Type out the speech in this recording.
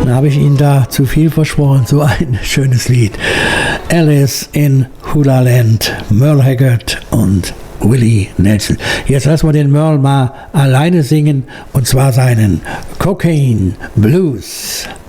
Dann habe ich Ihnen da zu viel versprochen. So ein schönes Lied. Alice in Hula Land, Merle Haggard und Willie Nelson. Jetzt lassen wir den Merle mal alleine singen, und zwar seinen Cocaine Blues.